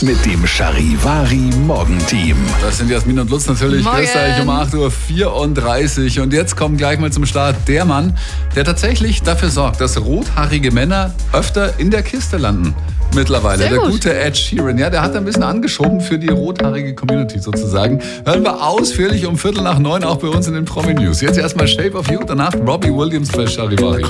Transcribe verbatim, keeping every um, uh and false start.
mit dem Charivari Morgenteam. Das sind Jasmin und Lutz natürlich. Morgen. Grüß euch um acht Uhr vierunddreißig. Und jetzt kommt gleich mal zum Start der Mann, der tatsächlich dafür sorgt, dass rothaarige Männer öfter in der Kiste landen. Mittlerweile. Sehr der gut. gute Ed Sheeran. Ja, der hat ein bisschen angeschoben für die rothaarige Community sozusagen. Hören wir ausführlich um Viertel nach neun auch bei uns in den Promi News. Jetzt erstmal Shape of You, danach Robbie Williams bei Charivari.